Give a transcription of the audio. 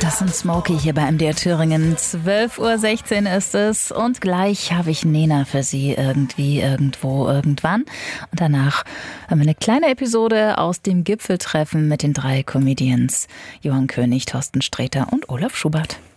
Das sind Smokey hier bei MDR Thüringen. 12:16 Uhr ist es und gleich habe ich Nena für Sie irgendwie, irgendwo, irgendwann. Und danach haben wir eine kleine Episode aus dem Gipfeltreffen mit den 3 Comedians Johann König, Thorsten Sträter und Olaf Schubert.